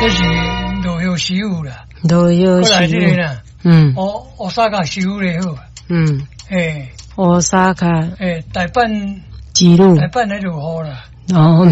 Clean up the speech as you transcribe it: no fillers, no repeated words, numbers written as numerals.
这是路有师傅啦， 都有过来这个啦，我沙卡师傅咧好， 我沙卡大阪记录， 大阪那就好啦。 哦，